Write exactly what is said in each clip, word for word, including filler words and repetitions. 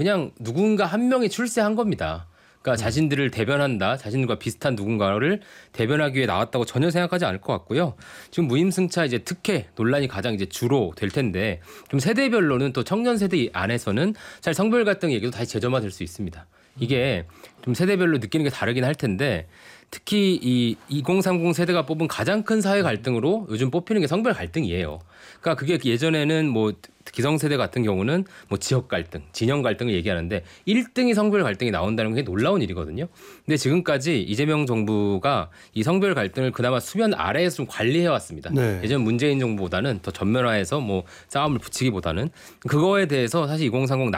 그냥 누군가 한 명이 출세한 겁니다. 그러니까 음. 자신들을 대변한다, 자신들과 비슷한 누군가를 대변하기 위해 나왔다고 전혀 생각하지 않을 것 같고요. 지금 무임승차 이제 특혜 논란이 가장 이제 주로 될 텐데 좀 세대별로는 또 청년 세대 안에서는 잘 성별 갈등 얘기도 다시 재점화될 수 있습니다. 이게 좀 세대별로 느끼는 게 다르긴 할 텐데 특히 이 이공삼공 세대가 뽑은 가장 큰 사회 갈등으로 요즘 뽑히는 게 성별 갈등이에요. 그러니까 그게 예전에는 뭐 기성세대 같은 경우는 뭐 지역 갈등, 진영 갈등을 얘기하는데 일 등이 성별 갈등이 나온다는 게 놀라운 일이거든요. 근데 지금까지 이재명 정부가 이 성별 갈등을 그나마 수면 아래에서 좀 관리해 왔습니다. 네. 예전 문재인 정부보다는 더 전면화해서 뭐 싸움을 붙이기보다는 그거에 대해서 사실 이공삼공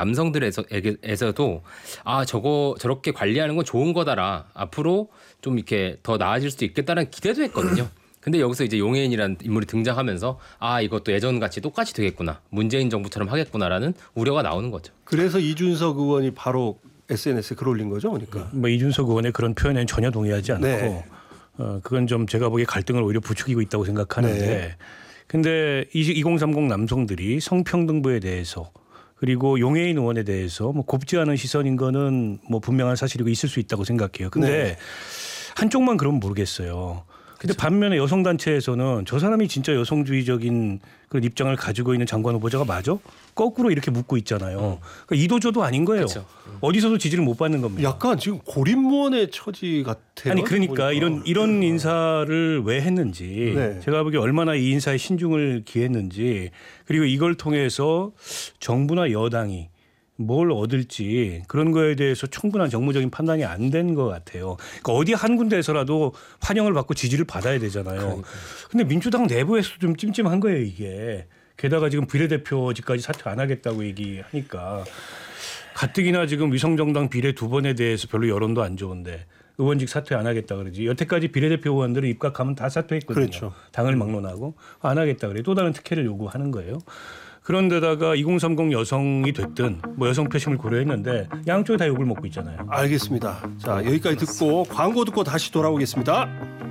남성들에서도 아 저거 저렇게 관리하는 건 좋은 거다라 앞으로 좀 이렇게 더 나아질 수도 있겠다는 기대도 했거든요. 근데 여기서 이제 용해인이라는 인물이 등장하면서 아 이것도 예전같이 똑같이 되겠구나. 문재인 정부처럼 하겠구나라는 우려가 나오는 거죠. 그래서 이준석 의원이 바로 에스엔에스에 글 올린 거죠. 그러니까. 뭐 이준석 의원의 그런 표현에는 전혀 동의하지 않고 네. 어, 그건 좀 제가 보기에 갈등을 오히려 부추기고 있다고 생각하는데 네. 근데 이공삼공 남성들이 성평등부에 대해서 그리고 용해인 의원에 대해서 뭐 곱지 않은 시선인 거는 뭐 분명한 사실이고 있을 수 있다고 생각해요. 근데 네. 한쪽만 그러면 모르겠어요. 근데 반면에 여성단체에서는 저 사람이 진짜 여성주의적인 그런 입장을 가지고 있는 장관 후보자가 맞아? 거꾸로 이렇게 묻고 있잖아요. 그러니까 이도저도 아닌 거예요. 그렇죠. 어디서도 지지를 못 받는 겁니다. 약간 지금 고립무원의 처지 같아요. 아니 그러니까 보니까. 이런 이런 인사를 왜 했는지 네. 제가 보기에 얼마나 이 인사에 신중을 기했는지 그리고 이걸 통해서 정부나 여당이 뭘 얻을지 그런 거에 대해서 충분한 정무적인 판단이 안 된 것 같아요. 그러니까 어디 한 군데에서라도 환영을 받고 지지를 받아야 되잖아요. 그러니까요. 근데 민주당 내부에서도 좀 찜찜한 거예요 이게. 게다가 지금 비례대표직까지 사퇴 안 하겠다고 얘기하니까 가뜩이나 지금 위성정당 비례 두 번에 대해서 별로 여론도 안 좋은데 의원직 사퇴 안 하겠다 그러지. 여태까지 비례대표 의원들은 입각하면 다 사퇴했거든요. 그렇죠. 당을 막론하고 안 하겠다 그래. 또 다른 특혜를 요구하는 거예요. 그런데다가 이공삼공 여성이 됐든 뭐 여성 표심을 고려했는데 양쪽이 다 욕을 먹고 있잖아요. 알겠습니다. 자 여기까지 듣고 광고 듣고 다시 돌아오겠습니다.